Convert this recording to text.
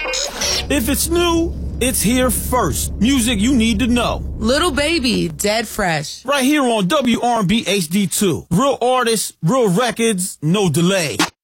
If it's new, it's here first. Music you need to know. Little Baby, Dead Fresh. Right here on WRB HD2. Real artists, real records, no delay.